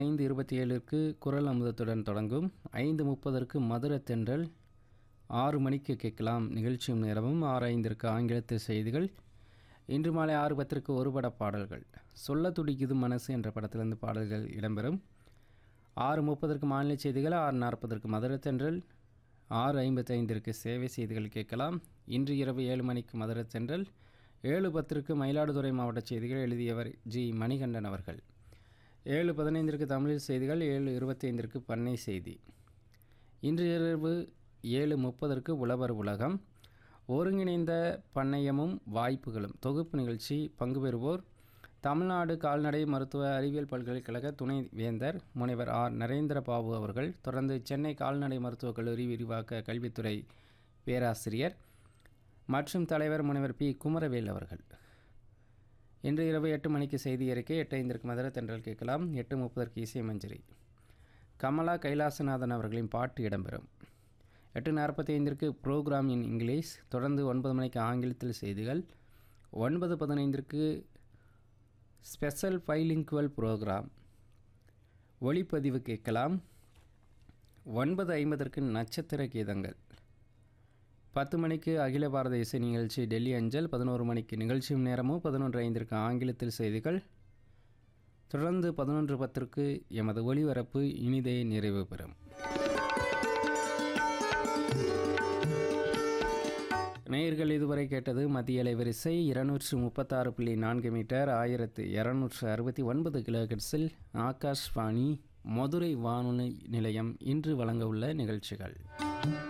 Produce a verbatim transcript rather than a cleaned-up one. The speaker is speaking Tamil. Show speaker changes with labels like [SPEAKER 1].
[SPEAKER 1] ஐந்து இருபத்தி ஏழுக்கு குரல் அமுதத்துடன் தொடங்கும். ஐந்து முப்பதற்கு மதுர தென்றல். ஆறு மணிக்கு கேட்கலாம் நிகழ்ச்சியும் நேரமும். ஆறு ஐந்திற்கு ஆங்கிலத்தில் செய்திகள். இன்று மாலை ஆறு பத்திற்கு ஒருபட பாடல்கள். சொல்ல துடிக்குது மனசு என்ற படத்திலிருந்து பாடல்கள் இடம்பெறும். ஆறு முப்பதற்கு மாநில செய்திகள். ஆறு நாற்பதற்கு மதுர தென்றல். ஆறு ஐம்பத்தி ஐந்திற்கு சேவை செய்திகள் கேட்கலாம். இன்று இரவு ஏழு மணிக்கு மதுர தென்றல். ஏழு பத்திற்கு மயிலாடுதுறை மாவட்ட செய்திகள். எழுதியவர் ஜி மணிகண்டன் அவர்கள். ஏழு பதினைந்திற்கு தமிழில் செய்திகள். ஏழு இருபத்தி ஐந்திற்கு பண்ணை செய்தி. இன்று இரவு ஏழு முப்பதற்கு உழவர் உலகம். ஒருங்கிணைந்த பண்ணையமும் வாய்ப்புகளும் தொகுப்பு நிகழ்ச்சி. பங்கு பெறுவோர் தமிழ்நாடு கால்நடை மருத்துவ அறிவியல் பல்கலைக்கழக துணை வேந்தர் முனைவர் ஆர் நரேந்திர பாபு அவர்கள். தொடர்ந்து சென்னை கால்நடை மருத்துவக் கல்லூரி விரிவாக்க கல்வித்துறை பேராசிரியர் மற்றும் தலைவர் முனைவர் பி குமரவேல் அவர்கள். இன்று இரவு எட்டு மணிக்கு செய்தி அறிக்கை. எட்டு ஐந்திற்கு மதுர தென்றல் கேட்கலாம். எட்டு முப்பதற்கு இசை மஞ்சரி. கமலா கைலாசநாதன் அவர்களின் பாட்டு இடம்பெறும். எட்டு நாற்பத்தி ஐந்திற்கு ப்ரோக்ராம் இன் இங்கிலீஷ். தொடர்ந்து ஒன்பது மணிக்கு ஆங்கிலத்தில் செய்திகள். ஒன்பது பதினைந்திற்கு ஸ்பெஷல் பைலிங்குவல் ப்ரோக்ராம் ஒளிப்பதிவு கேட்கலாம். ஒன்பது ஐம்பதற்கு நட்சத்திர கீதங்கள். பத்து மணிக்கு அகில பாரத இசை நிகழ்ச்சி டெல்லி அஞ்சல். பதினோரு மணிக்கு நிகழ்ச்சியும் நேரமும். பதினொன்று ஐந்திற்கு ஆங்கிலத்தில் செய்திகள். தொடர்ந்து பதினொன்று பத்திற்கு எமது ஒளிபரப்பு இனிதே நிறைவு பெறும். நேயர்கள் இதுவரை கேட்டது மத்திய அலைவரிசை இருநூற்று முப்பத்தாறு புள்ளி நான்கு மீட்டர் ஆயிரத்து இரநூற்று அறுபத்தி ஒன்பது கிலோஹெர்ட்ஸில் ஆகாஷ்வாணி மதுரை வானொலி நிலையம் இன்று வழங்க உள்ள நிகழ்ச்சிகள்.